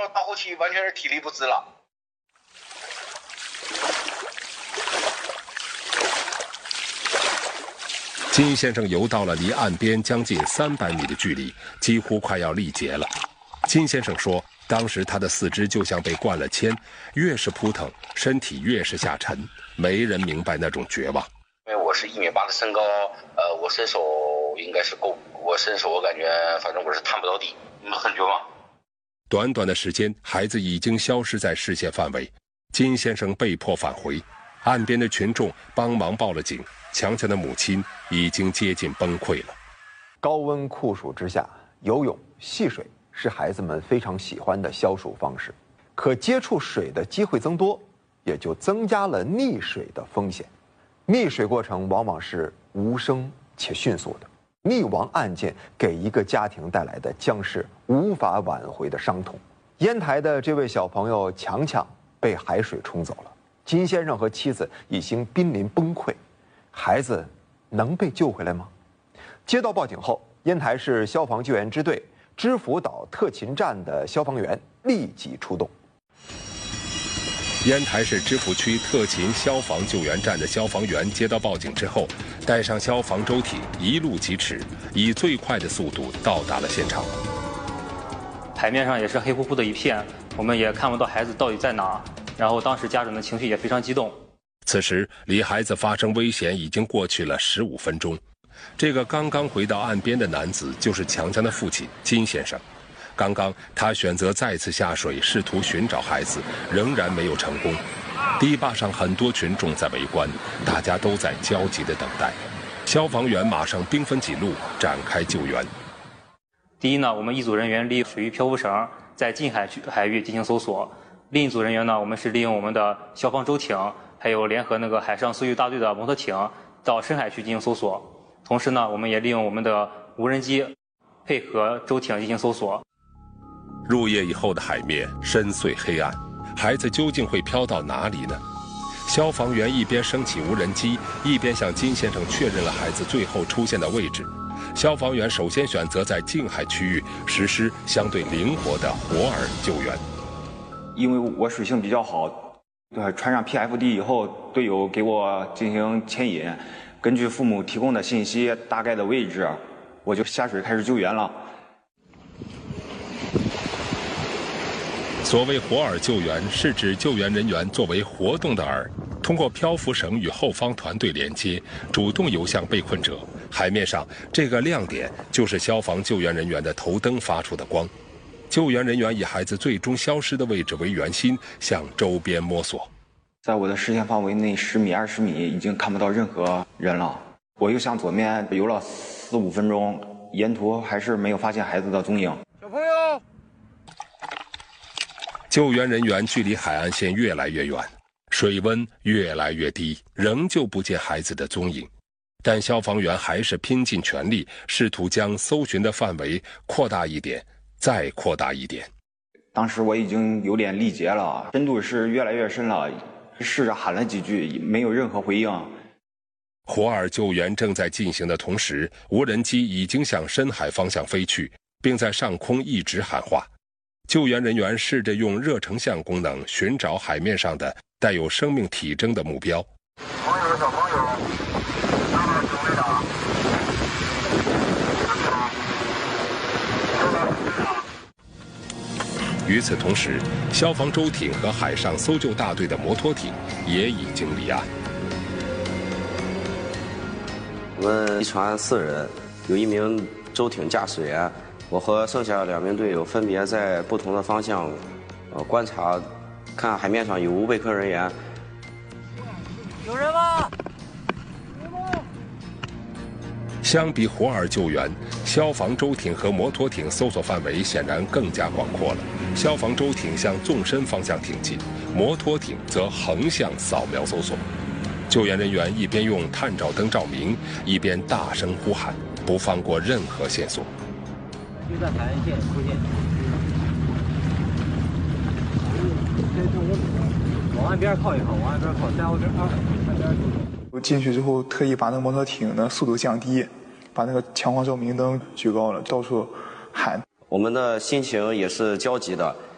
到后期完全是体力不支了。 金先生游到了离岸边将近300米的距离，几乎快要力竭了。金先生说，当时他的四肢就像被灌了铅，越是扑腾，身体越是下沉，没人明白那种绝望。 因为我是1.8米的身高，我伸手应该是够，我伸手我感觉反正我是探不到底，很绝望。 短短的时间，孩子已经消失在视线范围，金先生被迫返回，岸边的群众帮忙报了警，强强的母亲已经接近崩溃了。 高温酷暑之下，游泳、戏水是孩子们非常喜欢的消暑方式，可接触水的机会增多，也就增加了溺水的风险。溺水过程往往是无声且迅速的，溺亡案件给一个家庭带来的将是无法挽回的伤痛。烟台的这位小朋友强强被海水冲走了，金先生和妻子已经濒临崩溃，孩子能被救回来吗？接到报警后，烟台市消防救援支队知府岛特勤站的消防员立即出动。 烟台市知府区特勤消防救援站的消防员接到报警之后，带上消防舟艇一路疾驰，以最快的速度到达了现场。 海面上也是黑乎乎的一片，我们也看不到孩子到底在哪。然后当时家长的情绪也非常激动。 此时离孩子发生危险已经过去了15分钟。这个刚刚回到岸边的男子就是强强的父亲金先生。刚刚他选择再次下水试图寻找孩子，仍然没有成功。堤坝上很多群众在围观，大家都在焦急地等待。消防员马上兵分几路展开救援。 第一呢，我们一组人员利用水域漂浮绳在近海域进行搜索；另一组人员呢，我们是利用我们的消防舟艇，还有联合海上搜救大队的摩托艇到深海区进行搜索。同时呢，我们也利用我们的无人机配合舟艇进行搜索。 入夜以后的海面深邃黑暗，孩子究竟会飘到哪里呢？消防员一边升起无人机，一边向金先生确认了孩子最后出现的位置。消防员首先选择在近海区域实施相对灵活的活饵救援。 因为我水性比较好，穿上 PFD 以后，队友给我进行牵引，根据父母提供的信息大概的位置，我就下水开始救援了。 所谓活饵救援，是指救援人员作为活动的饵，通过漂浮绳与后方团队连接，主动游向被困者。海面上这个亮点就是消防救援人员的头灯发出的光。救援人员以孩子最终消失的位置为圆心，向周边摸索。 在我的视线范围内10米、20米已经看不到任何人了。我又向左面游了4、5分钟，沿途还是没有发现孩子的踪影。 小朋友， 救援人员距离海岸线越来越远，水温越来越低，仍旧不见孩子的踪影。但消防员还是拼尽全力，试图将搜寻的范围扩大一点，再扩大一点。 当时我已经有点力竭了，深度是越来越深了，试着喊了几句，没有任何回应。 活饵救援正在进行的同时，无人机已经向深海方向飞去，并在上空一直喊话。救援人员试着用热成像功能寻找海面上的带有生命体征的目标。 小朋友， 与此同时，消防舟艇和海上搜救大队的摩托艇也已经离岸。 我们一船4人，有1名舟艇驾驶员，我和剩下2名队友分别在不同的方向，观察，看海面上有无备课人员。 有人吗？ 相比活饵救援，消防舟艇和摩托艇搜索范围显然更加广阔了。消防舟艇向纵深方向挺进，摩托艇则横向扫描搜索。救援人员一边用探照灯照明，一边大声呼喊，不放过任何线索。 就在海岸线附近，往岸边靠一靠，往岸边靠，再往这岸边。 我进去之后，特意把那个摩托艇的速度降低，把那个强光照明灯举高了，到处喊。 我们的心情也是焦急的，